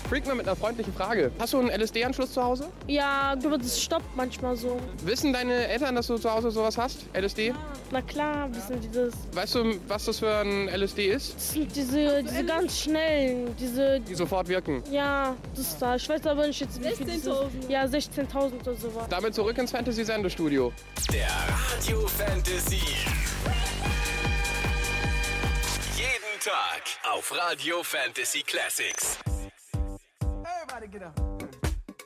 Freak mal mit einer freundlichen Frage. Hast du einen LSD-Anschluss zu Hause? Ja, aber das stoppt manchmal so. Wissen deine Eltern, dass du zu Hause sowas hast? LSD? Ja, na klar, wissen die das. Weißt du, was das für ein LSD ist? Das sind diese ganz schnellen, Die sofort wirken. ja, das da. Ich weiß aber nicht jetzt, wie viel das ist. 16.000. Ja, 16.000 oder sowas. Damit zurück ins Fantasy-Sendestudio. Der Radio Fantasy. Jeden Tag auf Radio Fantasy Classics. Everybody get up.